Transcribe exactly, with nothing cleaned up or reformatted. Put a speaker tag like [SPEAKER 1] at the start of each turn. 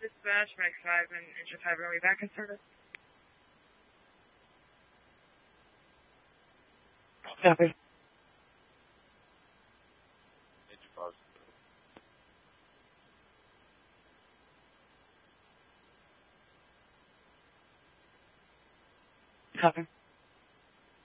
[SPEAKER 1] Dispatch, Max five and Engine five, are we back in service? Copy.
[SPEAKER 2] Engine five.
[SPEAKER 1] Copy.